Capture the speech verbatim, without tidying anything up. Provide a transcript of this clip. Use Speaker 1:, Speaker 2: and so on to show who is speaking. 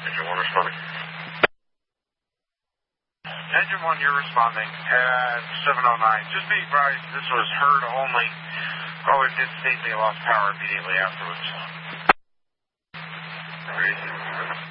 Speaker 1: Engine one responding.
Speaker 2: Engine one, you're responding at seven oh nine. Just be advised, this was heard only. Caller did state they lost power immediately afterwards.
Speaker 1: Reason.